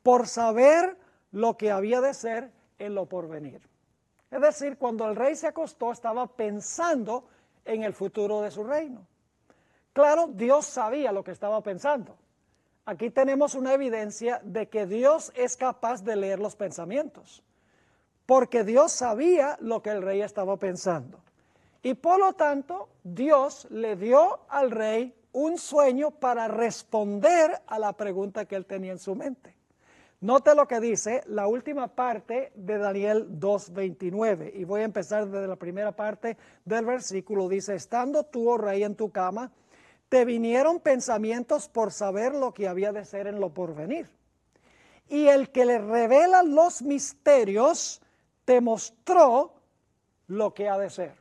por saber lo que había de ser en lo porvenir. Es decir, cuando el rey se acostó, estaba pensando en el futuro de su reino. Claro, Dios sabía lo que estaba pensando. Aquí tenemos una evidencia de que Dios es capaz de leer los pensamientos, porque Dios sabía lo que el rey estaba pensando. Y por lo tanto, Dios le dio al rey un sueño para responder a la pregunta que él tenía en su mente. Note lo que dice la última parte de Daniel 2:29, y voy a empezar desde la primera parte del versículo. Dice: estando tú, oh rey, en tu cama, te vinieron pensamientos por saber lo que había de ser en lo porvenir. Y el que le revela los misterios te mostró lo que ha de ser.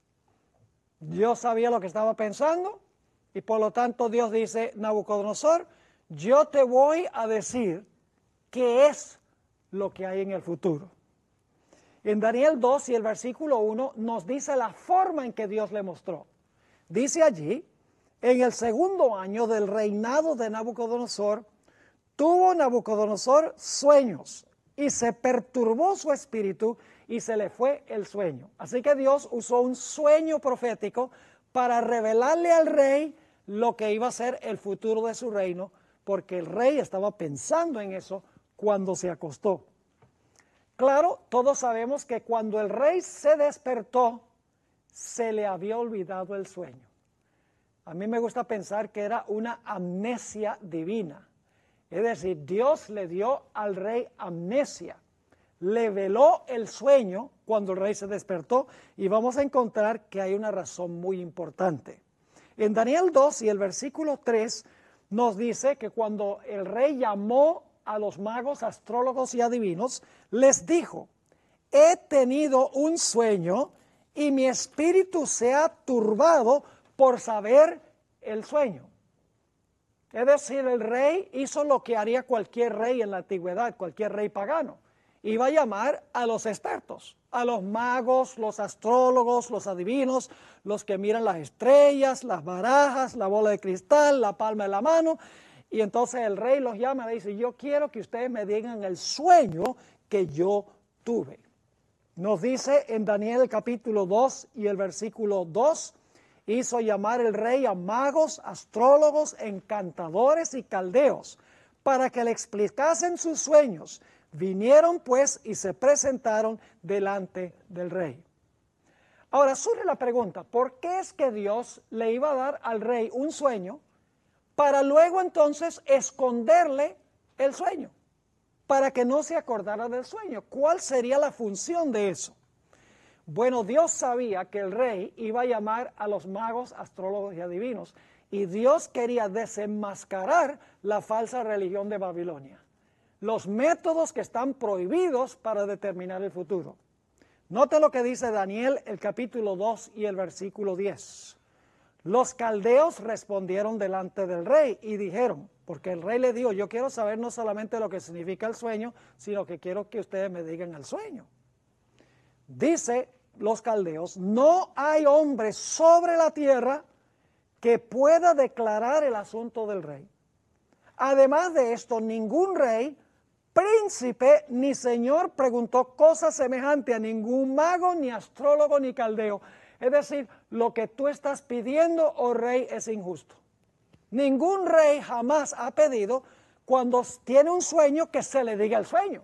Dios sabía lo que estaba pensando, y por lo tanto Dios dice: Nabucodonosor, yo te voy a decir qué es lo que hay en el futuro. En Daniel 2 y el versículo 1 nos dice la forma en que Dios le mostró. Dice allí: en el segundo año del reinado de Nabucodonosor, tuvo Nabucodonosor sueños, y se perturbó su espíritu, y se le fue el sueño. Así que Dios usó un sueño profético para revelarle al rey lo que iba a ser el futuro de su reino, porque el rey estaba pensando en eso cuando se acostó. Claro, todos sabemos que cuando el rey se despertó, se le había olvidado el sueño. A mí me gusta pensar que era una amnesia divina. Es decir, Dios le dio al rey amnesia. Le veló el sueño cuando el rey se despertó, y vamos a encontrar que hay una razón muy importante. En Daniel 2 y el versículo 3 nos dice que cuando el rey llamó a los magos, astrólogos y adivinos, les dijo: he tenido un sueño y mi espíritu se ha turbado por saber el sueño. Es decir, el rey hizo lo que haría cualquier rey en la antigüedad, cualquier rey pagano. Iba a llamar a los expertos, a los magos, los astrólogos, los adivinos, los que miran las estrellas, las barajas, la bola de cristal, la palma de la mano. Y entonces el rey los llama y dice: yo quiero que ustedes me digan el sueño que yo tuve. Nos dice en Daniel capítulo 2 y el versículo 2: hizo llamar el rey a magos, astrólogos, encantadores y caldeos, para que le explicasen sus sueños. Vinieron pues y se presentaron delante del rey. Ahora surge la pregunta: ¿por qué es que Dios le iba a dar al rey un sueño para luego entonces esconderle el sueño, para que no se acordara del sueño? ¿Cuál sería la función de eso? Bueno, Dios sabía que el rey iba a llamar a los magos, astrólogos y adivinos, y Dios quería desenmascarar la falsa religión de Babilonia, los métodos que están prohibidos para determinar el futuro. Note lo que dice Daniel, el capítulo 2 y el versículo 10. Los caldeos respondieron delante del rey y dijeron, porque el rey le dijo: yo quiero saber no solamente lo que significa el sueño, sino que quiero que ustedes me digan el sueño. Dice los caldeos: no hay hombre sobre la tierra que pueda declarar el asunto del rey. Además de esto, ningún rey, príncipe ni señor preguntó cosa semejante a ningún mago, ni astrólogo, ni caldeo. Es decir, lo que tú estás pidiendo, oh rey, es injusto. Ningún rey jamás ha pedido, cuando tiene un sueño, que se le diga el sueño.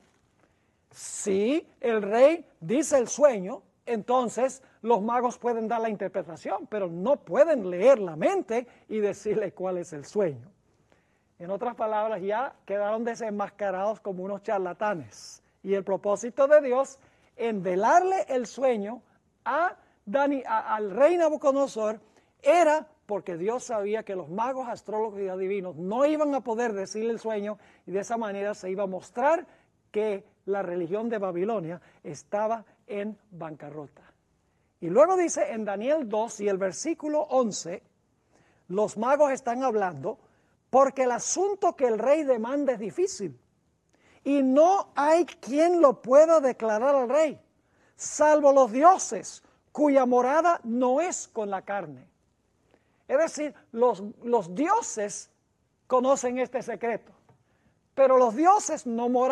Si el rey dice el sueño, entonces los magos pueden dar la interpretación, pero no pueden leer la mente y decirle cuál es el sueño. En otras palabras, ya quedaron desenmascarados como unos charlatanes. Y el propósito de Dios en velarle el sueño al rey Nabucodonosor era porque Dios sabía que los magos, astrólogos y adivinos no iban a poder decirle el sueño, y de esa manera se iba a mostrar que la religión de Babilonia estaba en bancarrota. Y luego dice en Daniel 2 y el versículo 11, los magos están hablando porque el asunto que el rey demanda es difícil y no hay quien lo pueda declarar al rey, salvo los dioses, cuya morada no es con la carne. Es decir, los dioses conocen este secreto, Pero los dioses no moran